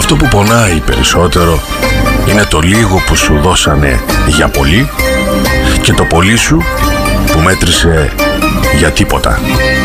Αυτό που πονάει περισσότερο είναι το λίγο που σου δώσανε για πολύ και το πολύ σου που μέτρησε για τίποτα.